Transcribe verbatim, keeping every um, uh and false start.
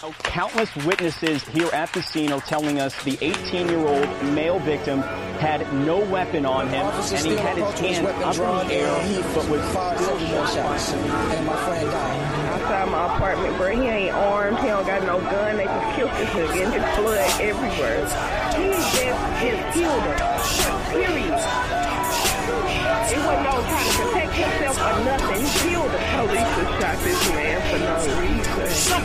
Countless witnesses here at the scene are telling us the eighteen-year-old male victim had no weapon on him, and he had his hand up in the air, but was still shot. And my friend died. Outside my apartment, bro, he ain't armed, he don't got no gun, they just killed this nigga, and his blood everywhere. He just, just killed him, period. It wasn't no trying to protect himself or nothing. He killed the police and shot this man for no reason.